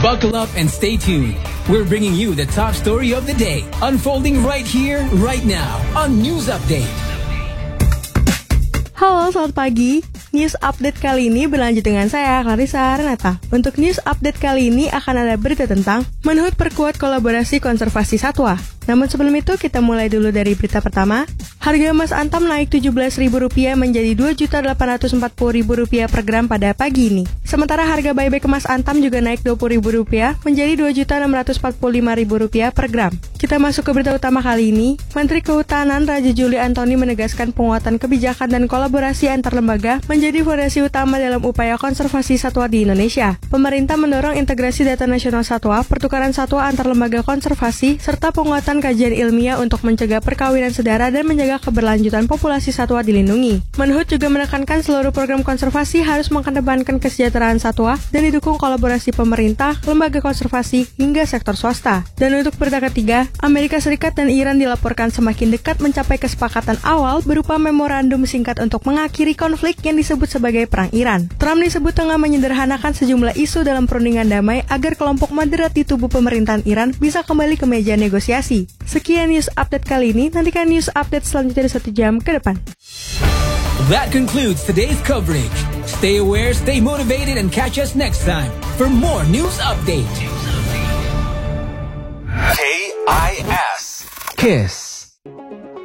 Buckle up and stay tuned. We're bringing you the top story of the day, unfolding right here, right now, on News Update. Halo, selamat pagi. News Update kali ini berlanjut dengan saya, Clarissa Renata. Untuk News Update kali ini akan ada berita tentang Menhut perkuat kolaborasi konservasi satwa. Namun sebelum itu, kita mulai dulu dari berita pertama. Harga emas antam naik Rp17.000 menjadi Rp2.840.000 per gram pada pagi ini. Sementara harga buyback emas antam juga naik Rp20.000 menjadi Rp2.645.000 per gram. Kita masuk ke berita utama kali ini. Menteri Kehutanan Raja Juli Antoni menegaskan penguatan kebijakan dan kolaborasi antar lembaga menjadi fondasi utama dalam upaya konservasi satwa di Indonesia. Pemerintah mendorong integrasi data nasional satwa, pertukaran satwa antar lembaga konservasi, serta penguatan kajian ilmiah untuk mencegah perkawinan sedara dan menjaga keberlanjutan populasi satwa dilindungi. Menhut juga menekankan seluruh program konservasi harus mengedepankan kesejahteraan satwa dan didukung kolaborasi pemerintah, lembaga konservasi, hingga sektor swasta. Dan untuk berita ketiga, Amerika Serikat dan Iran dilaporkan semakin dekat mencapai kesepakatan awal berupa memorandum singkat untuk mengakhiri konflik yang disebut sebagai Perang Iran. Trump disebut tengah menyederhanakan sejumlah isu dalam perundingan damai agar kelompok moderat di tubuh pemerintahan Iran bisa kembali ke meja negosiasi. Sekian News Update kali ini, nantikan News Update selanjutnya di 1 jam ke depan. That concludes today's coverage. Stay aware, stay motivated, and catch us next time for more News Update. KIS. KISS.